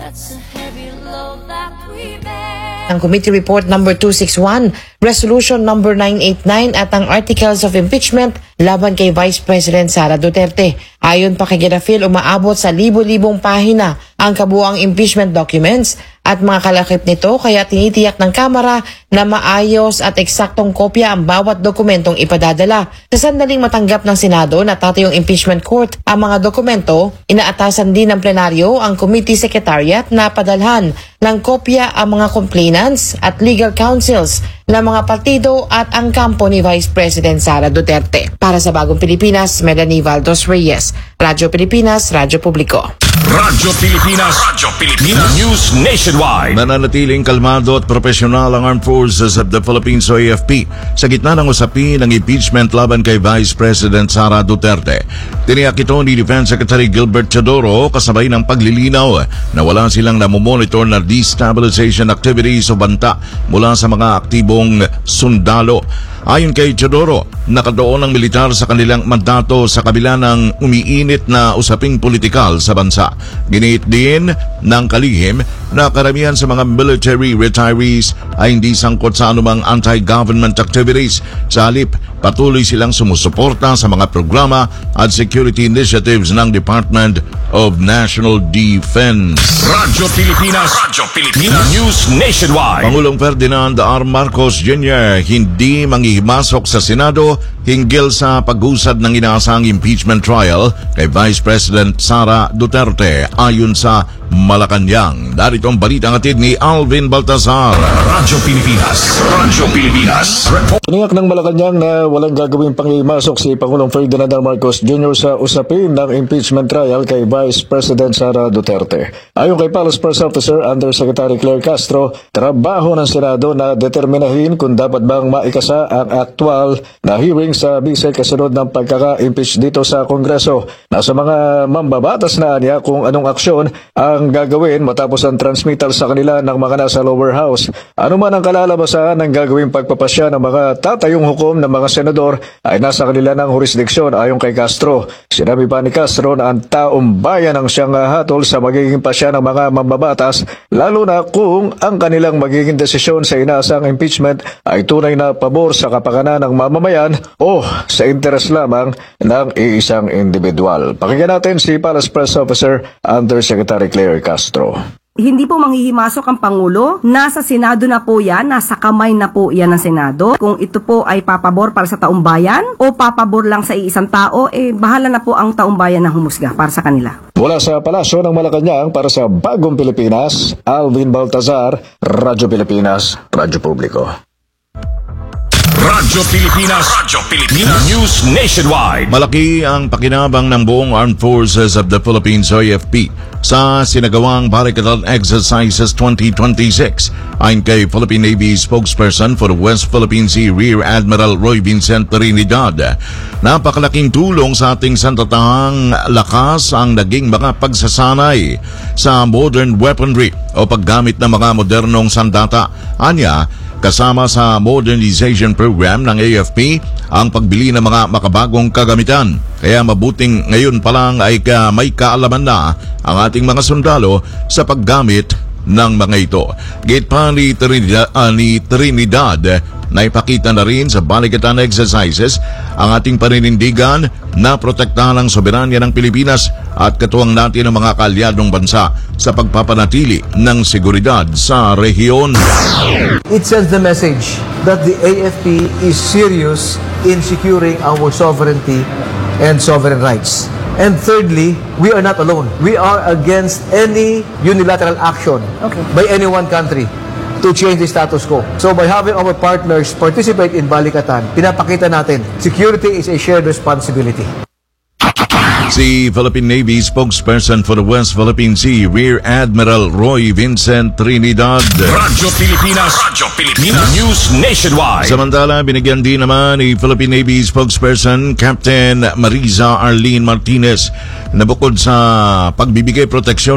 Ang Committee Report number 261, Resolution number 989 at ang Articles of Impeachment laban kay Vice President Sara Duterte. Ayon pa kay Ginafil, umaabot sa libo-libong pahina ang kabuuang impeachment documents at mga kalakip nito, kaya tinitiyak ng Kamara na maayos at eksaktong kopya ang bawat dokumentong ipadadala. Sa sandaling matanggap ng Senado na tatayong impeachment court ang mga dokumento, inaatasan din ng plenaryo ang committee secretariat na padalhan ng kopya ang mga complainants at legal counsels ng mga partido at ang kampo ni Vice President Sara Duterte. Para sa Bagong Pilipinas, Melanie Valdos Reyes, Radyo Pilipinas, Radyo Publiko. Radyo Pilipinas, News Nationwide. Nananatiling kalmado at profesional ang Armed Forces of the Philippines o AFP sa gitna ng usapin ng impeachment laban kay Vice President Sara Duterte. Tiniyak ito ni Defense Secretary Gilbert Teodoro kasabay ng paglilinaw na wala silang namomonitor na destabilization activities o banta mula sa mga aktibong sundalo. Ayon kay Teodoro, nakadoon ang militar sa kanilang mandato sa kabila ng umiinit na usaping politikal sa bansa. Giniit din ng kalihim na karamihan sa mga military retirees ay hindi sangkot sa anumang anti-government activities. Sa halip, patuloy silang sumusuporta sa mga programa at security initiatives ng Department of National Defense. Radyo Pilipinas, News Nationwide. Pangulong Ferdinand R. Marcos Jr. hindi manghihimasok sa Senado hinggil sa pag-usad ng inaasang impeachment trial kay Vice President Sara Duterte ayon sa Malacanang. Darito ang balitang atid ni Alvin Baltazar. Radyo Pilipinas. Tiniyak ng Malacanang na walang gagawing panghihimasok si Pangulong Ferdinand R. Marcos Jr. sa usapin ng impeachment trial kay Vice President Sara Duterte. Ayon kay Palace Press Officer Undersecretary Claire Castro, trabaho ng Senado na determinahin kung dapat bang maikasa ang aktual na hearing sa bisay kasunod ng pagkaka-impeach dito sa Kongreso. Nasa mga mambabatas na niya kung anong aksyon ang gagawin matapos ang transmittal sa kanila ng mga nasa lower house. Ano man ang kalalabasan ng gagawing pagpapasya ng mga tatayong hukom ng mga senador ay nasa kanila ng jurisdiksyon ayon kay Castro. Sinabi pa ni Castro na ang taong bayan ang siyang hatol sa magiging pasya ng mga mambabatas, lalo na kung ang kanilang magiging desisyon sa inaasang impeachment ay tunay na pabor sa kapakanan ng mamamayan o sa interes lamang ng iisang individual. Pakinggan natin si Palace Press Officer Undersecretary Claire Castro. Hindi po manghihimasok ang Pangulo. Nasa Senado na po yan, nasa kamay na po yan ng Senado. Kung ito po ay papabor para sa taong bayan o papabor lang sa iisang tao, bahala na po ang taong bayan na humusga para sa kanila. Mula sa Palasyo ng Malacanang para sa Bagong Pilipinas, Alvin Baltazar, Radyo Pilipinas, Radyo Publiko. Radyo Pilipinas, News Nationwide. Malaki ang pakinabang ng buong Armed Forces of the Philippines o AFP sa sinagawang Barricadal Exercises 2026. Ayon kay Philippine Navy spokesperson for the West Philippine Sea, Rear Admiral Roy Vincent Trinidad, napakalaking tulong sa ating sandatahang lakas ang naging mga pagsasanay sa modern weaponry o paggamit ng mga modernong sandata. Anya, kasama sa modernization program ng AFP ang pagbili ng mga makabagong kagamitan. Kaya mabuting ngayon pa lang ay may kaalaman na ang ating mga sundalo sa paggamit ng mga ito. Gate pa ni Trinidad na ipakita na rin sa balikatan exercises ang ating paninindigan na protektahan ang soberanya ng Pilipinas at katuwang natin ang mga kaalyadong bansa sa pagpapanatili ng seguridad sa rehiyon. It sends the message that the AFP is serious in securing our sovereignty and sovereign rights. And thirdly, we are not alone. We are against any unilateral action by any one country to change the status quo. So by having our partners participate in Balikatan, pinapakita natin, security is a shared responsibility. Si Philippine Navy spokesperson for the West Philippine Sea, Rear Admiral Roy Vincent Trinidad. Radyo Pilipinas, News Nationwide. Samantala, binigyan din naman ni Philippine Navy spokesperson Captain Mariza Arlene Martinez na bukod sa pagbibigay proteksyon